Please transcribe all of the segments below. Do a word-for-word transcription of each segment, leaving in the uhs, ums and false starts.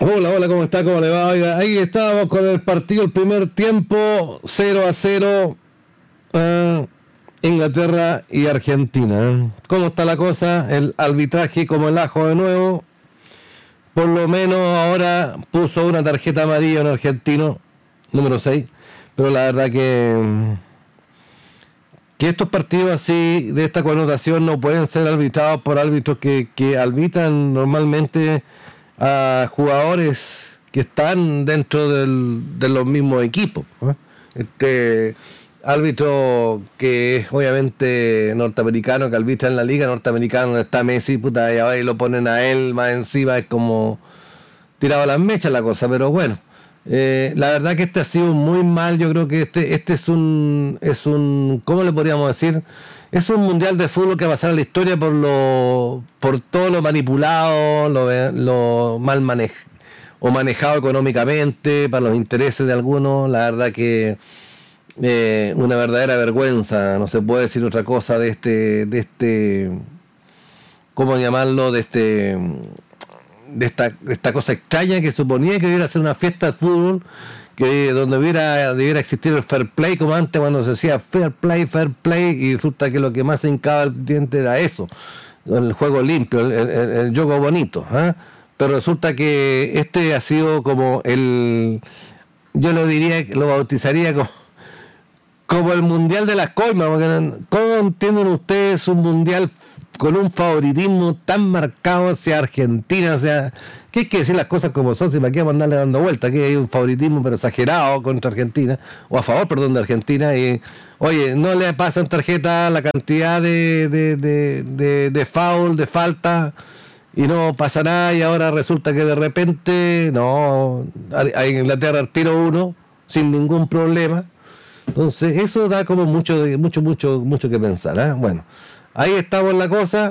Hola, hola, ¿cómo está? ¿Cómo le va? Oiga, ahí estábamos con el partido, el primer tiempo, cero a cero, eh, Inglaterra y Argentina. ¿eh? ¿Cómo está la cosa? El arbitraje como el ajo de nuevo. Por lo menos ahora puso una tarjeta amarilla en argentino, número seis. Pero la verdad que, que estos partidos así, de esta connotación, no pueden ser arbitrados por árbitros que, que arbitran normalmente a jugadores que están dentro del, de los mismos equipos. ¿eh? Este árbitro que es obviamente norteamericano, que arbitra en la liga norteamericana donde está Messi, puta, y ahora lo ponen a él más encima, es como tirado a las mechas la cosa, pero bueno. Eh, la verdad que este ha sido muy mal. Yo creo que este este es un es un ¿cómo le podríamos decir? Es un mundial de fútbol que va a pasar a la historia por lo por todo lo manipulado, lo, lo mal manejado o manejado económicamente para los intereses de algunos. La verdad que eh, una verdadera vergüenza, no se puede decir otra cosa de este de este ¿cómo llamarlo? de este de esta, de esta cosa extraña que suponía que debiera ser una fiesta de fútbol, que donde hubiera debiera existir el fair play, como antes cuando se decía fair play, fair play, y resulta que lo que más se hincaba el diente era eso, el juego limpio, el, el, el juego bonito, ¿eh? Pero resulta que este ha sido como el, yo lo diría, lo bautizaría como como el mundial de las coimas, porque ¿cómo entienden ustedes un mundial con un favoritismo tan marcado hacia Argentina? O sea, ¿qué hay que decir las cosas como son? Si me queda mandarle dando vuelta, que hay un favoritismo pero exagerado contra Argentina, o a favor, perdón, de Argentina, y oye, no le pasan tarjeta la cantidad de, de, de, de, de foul, de falta, y no pasa nada, y ahora resulta que de repente, no, a Inglaterra tiro uno, sin ningún problema. Entonces, eso da como mucho, mucho, mucho, mucho que pensar, ¿eh? Bueno, ahí estamos en la cosa.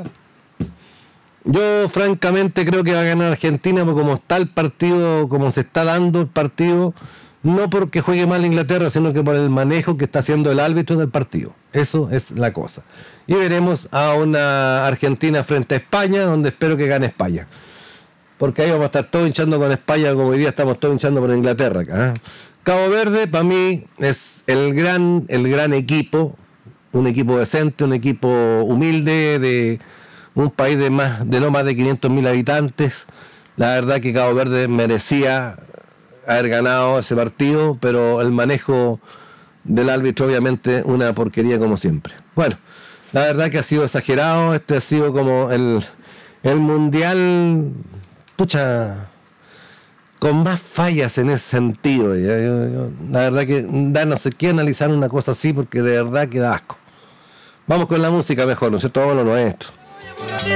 Yo francamente creo que va a ganar Argentina, porque como está el partido, como se está dando el partido, no porque juegue mal Inglaterra, sino que por el manejo que está haciendo el árbitro del partido. Eso es la cosa. Y veremos a una Argentina frente a España, donde espero que gane España. Porque ahí vamos a estar todos hinchando con España, como hoy día estamos todos hinchando por Inglaterra acá, ¿eh? Cabo Verde, para mí, es el gran, el gran equipo, un equipo decente, un equipo humilde, de un país de más de no más de quinientos mil habitantes. La verdad que Cabo Verde merecía haber ganado ese partido, pero el manejo del árbitro, obviamente, una porquería como siempre. Bueno, la verdad que ha sido exagerado. Este ha sido como el, el mundial, pucha, con más fallas en ese sentido. Yo, yo, yo, la verdad que da, no sé qué analizar una cosa así, porque de verdad que da asco. Vamos con la música mejor, ¿no es cierto? Vamos a lo nuestro.